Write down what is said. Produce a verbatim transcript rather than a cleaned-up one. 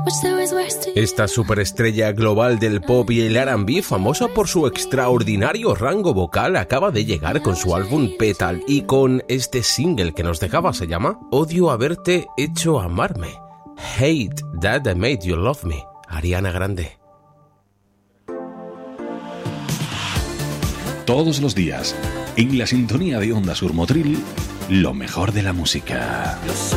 Esta superestrella global del pop y el R and B, famosa por su extraordinario rango vocal, acaba de llegar con su álbum Petal y con este single que nos dejaba, se llama Odio haberte hecho amarme. Hate that I made you love me. Ariana Grande. Todos los días, en la sintonía de Onda Sur Motril, lo mejor de la música.